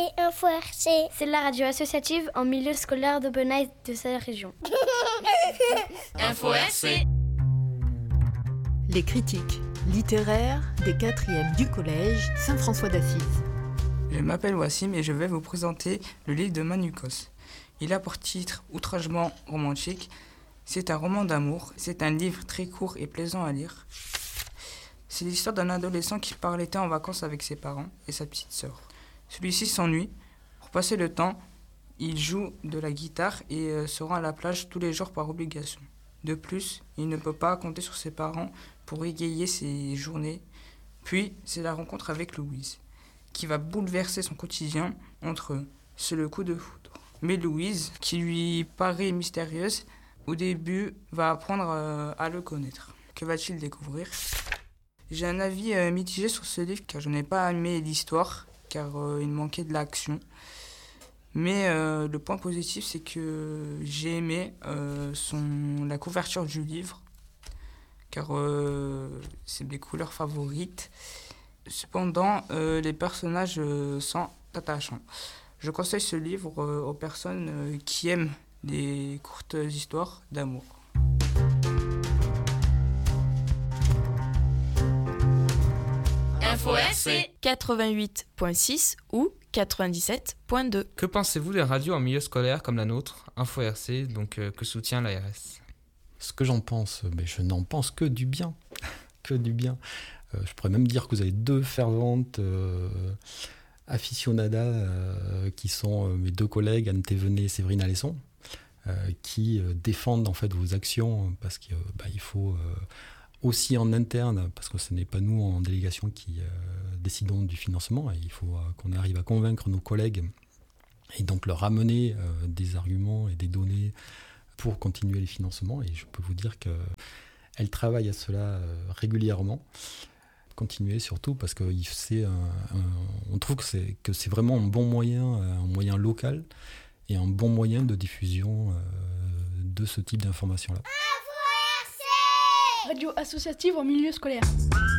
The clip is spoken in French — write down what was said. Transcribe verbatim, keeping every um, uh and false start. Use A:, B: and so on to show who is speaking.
A: Et Info R C.
B: C'est la radio associative en milieu scolaire d'Aubenas et de sa région.
C: Info R C.
D: Les critiques littéraires des quatrièmes du collège Saint-François d'Assise.
E: Je m'appelle Wassim et je vais vous présenter le livre de Manukos. Il a pour titre Outragement romantique. C'est un roman d'amour. C'est un livre très court et plaisant à lire. C'est l'histoire d'un adolescent qui part l'été en vacances avec ses parents et sa petite sœur. Celui-ci s'ennuie. Pour passer le temps, il joue de la guitare et euh, se rend à la plage tous les jours par obligation. De plus, il ne peut pas compter sur ses parents pour égayer ses journées. Puis, c'est la rencontre avec Louise, qui va bouleverser son quotidien entre eux. C'est le coup de foudre. Mais Louise, qui lui paraît mystérieuse, au début, va apprendre euh, à le connaître. Que va-t-il découvrir ? J'ai un avis euh, mitigé sur ce livre, car je n'ai pas aimé l'histoire, car euh, il manquait de l'action. Mais euh, le point positif, c'est que j'ai aimé euh, son, la couverture du livre, car euh, c'est mes couleurs favorites. Cependant, euh, les personnages euh, sont attachants. Je conseille ce livre euh, aux personnes euh, qui aiment les courtes histoires d'amour.
C: Info R C
F: quatre-vingt-huit virgule six ou quatre-vingt-dix-sept virgule deux.
G: Que pensez-vous des radios en milieu scolaire comme la nôtre, Info R C, donc euh, que soutient l'A R S ?
H: Ce que j'en pense, ben, je n'en pense que du bien, que du bien. Euh, je pourrais même dire que vous avez deux ferventes euh, aficionadas euh, qui sont euh, mes deux collègues Anne Thévenet et Séverine Alesson, euh, qui euh, défendent en fait vos actions parce qu'il euh, bah, faut euh, aussi en interne, parce que ce n'est pas nous en délégation qui euh, décidons du financement, et il faut euh, qu'on arrive à convaincre nos collègues et donc leur amener euh, des arguments et des données pour continuer les financements, et je peux vous dire qu'elle travaille à cela euh, régulièrement. Continuer surtout parce que c'est un, un, on trouve que c'est, que c'est vraiment un bon moyen, un moyen local et un bon moyen de diffusion euh, de ce type d'informations-là.
A: Info R C.
I: Radio associative en milieu scolaire.